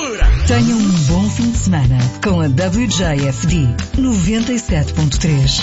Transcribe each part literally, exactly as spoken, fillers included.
altura. Tenha um bom fim de semana com a W J F D noventa e sete ponto três.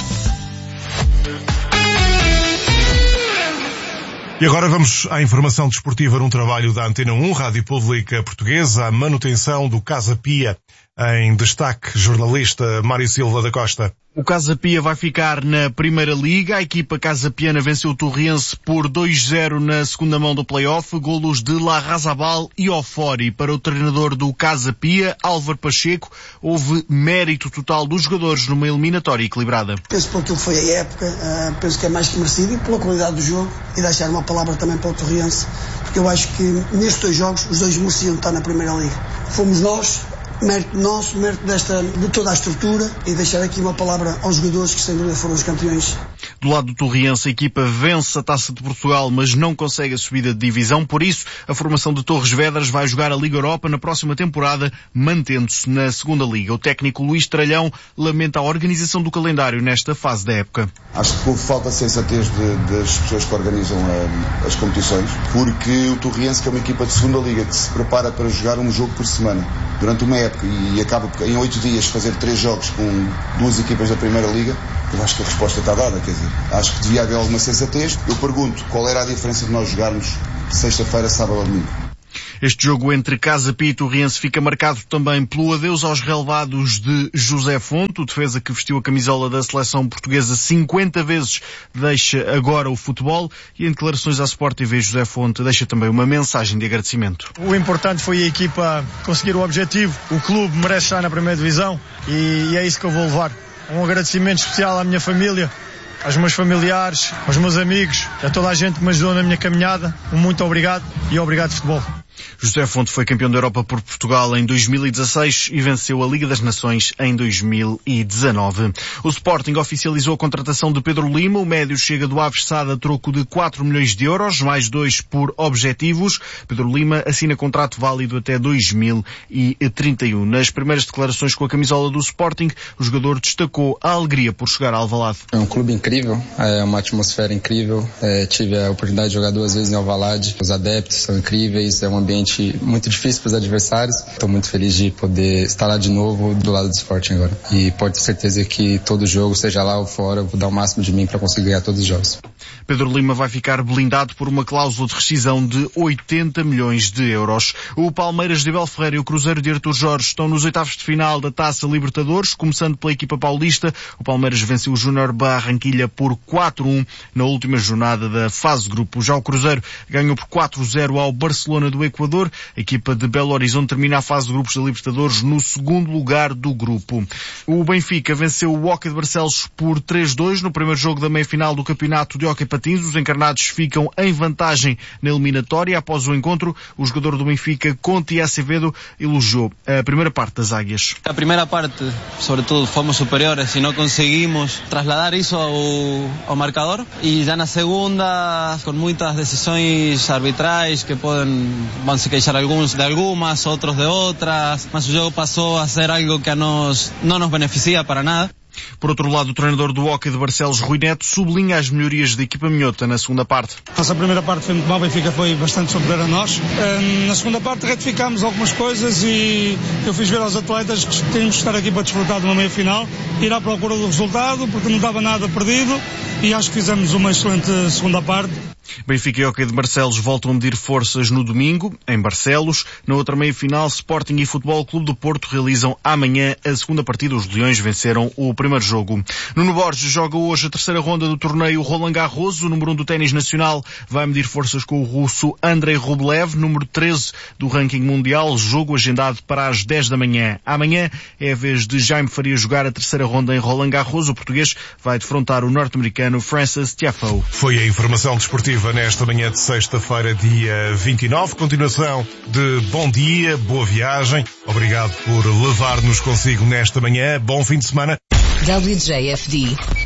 E agora vamos à informação desportiva num trabalho da Antena um, Rádio Pública Portuguesa, a manutenção do Casa Pia. Em destaque, jornalista Mário Silva da Costa. O Casa Pia vai ficar na Primeira Liga. A equipa casapiana venceu o Torriense por dois zero na segunda mão do play-off. Golos de Larrazabal e Ofori. Para o treinador do Casa Pia, Álvaro Pacheco, houve mérito total dos jogadores numa eliminatória equilibrada. Penso por aquilo que foi a época, uh, penso que é mais que merecido, e pela qualidade do jogo, e deixar uma palavra também para o Torriense, porque eu acho que nestes dois jogos os dois mereciam estar na Primeira Liga. Fomos nós, mérito nosso, mérito desta, de toda a estrutura, e deixar aqui uma palavra aos jogadores que sem dúvida foram os campeões. Do lado do Torriense, a equipa vence a Taça de Portugal, mas não consegue a subida de divisão. Por isso, a formação de Torres Vedras vai jogar a Liga Europa na próxima temporada, mantendo-se na segunda Liga. O técnico Luís Tralhão lamenta a organização do calendário nesta fase da época. Acho que houve falta de sensatez de, das pessoas que organizam a, as competições, porque o Torriense, que é uma equipa de segunda Liga, que se prepara para jogar um jogo por semana, durante uma época, e acaba em oito dias fazer três jogos com duas equipas da Primeira Liga, eu acho que a resposta está dada, quer dizer, acho que devia haver alguma sensatez. Eu pergunto, qual era a diferença de nós jogarmos sexta-feira, sábado ou domingo? Este jogo entre Casa Pia e Torriense fica marcado também pelo adeus aos relevados de José Fonte, o defesa que vestiu a camisola da seleção portuguesa cinquenta vezes, deixa agora o futebol, e em declarações à Sport T V, José Fonte deixa também uma mensagem de agradecimento. O importante foi a equipa conseguir o objetivo, o clube merece estar na primeira divisão e, e é isso que eu vou levar. Um agradecimento especial à minha família, aos meus familiares, aos meus amigos, a toda a gente que me ajudou na minha caminhada. Um muito obrigado e obrigado futebol. José Fonte foi campeão da Europa por Portugal em dois mil e dezasseis e venceu a Liga das Nações em dois mil e dezanove. O Sporting oficializou a contratação de Pedro Lima. O médio chega do Aves Sada a troco de quatro milhões de euros, mais dois por objetivos. Pedro Lima assina contrato válido até dois mil e trinta e um. Nas primeiras declarações com a camisola do Sporting, o jogador destacou a alegria por chegar a Alvalade. É um clube incrível, é uma atmosfera incrível. É, tive a oportunidade de jogar duas vezes em Alvalade. Os adeptos são incríveis, é um ambiente muito difícil para os adversários. Estou muito feliz de poder estar lá de novo do lado do Sporting agora. E pode ter certeza que todo jogo, seja lá ou fora, eu vou dar o máximo de mim para conseguir ganhar todos os jogos. Pedro Lima vai ficar blindado por uma cláusula de rescisão de oitenta milhões de euros. O Palmeiras de Abel Ferreira e o Cruzeiro de Artur Jorge estão nos oitavos de final da Taça Libertadores, começando pela equipa paulista. O Palmeiras venceu o Júnior Barranquilla por quatro a um na última jornada da fase de grupo. Já o Cruzeiro ganhou por quatro a zero ao Barcelona do Equador. A equipa de Belo Horizonte termina a fase de grupos da Libertadores no segundo lugar do grupo. O Benfica venceu o Hockey de Barcelos por três a dois no primeiro jogo da meia-final do campeonato de Hóquei Patins. Os encarnados ficam em vantagem na eliminatória. Após o encontro, o jogador do Benfica, Conti Acevedo, elogiou a primeira parte das águias. A primeira parte, sobretudo, fomos superiores e não conseguimos trasladar isso ao, ao marcador. E já na segunda, com muitas decisões arbitrais que podem, vão se queixar alguns de algumas, outros de outras, mas o jogo passou a ser algo que a nós não nos beneficia para nada. Por outro lado, o treinador do Hóquei de Barcelos, Rui Neto, sublinha as melhorias da equipa minhota na segunda parte. Nossa primeira parte foi muito mal, o Benfica foi bastante superior a nós. Na segunda parte retificámos algumas coisas e eu fiz ver aos atletas que tínhamos de estar aqui para desfrutar de uma meia-final, ir à procura do resultado, porque não dava nada perdido, e acho que fizemos uma excelente segunda parte. Benfica e Hóquei de Barcelos voltam a medir forças no domingo, em Barcelos. Na outra meia-final, Sporting e Futebol Clube do Porto realizam amanhã a segunda partida. Os Leões venceram o primeiro jogo. Nuno Borges joga hoje a terceira ronda do torneio Roland Garros. O número um do ténis nacional vai medir forças com o russo Andrei Rublev, número treze do ranking mundial. Jogo agendado para as dez da manhã. Amanhã é a vez de Jaime Faria jogar a terceira ronda em Roland Garros. O português vai defrontar o norte-americano Francis Tiafoe. Foi a informação desportiva nesta manhã de sexta-feira, dia vinte e nove. Continuação de bom dia, boa viagem. Obrigado por levar-nos consigo nesta manhã. Bom fim de semana. W J F D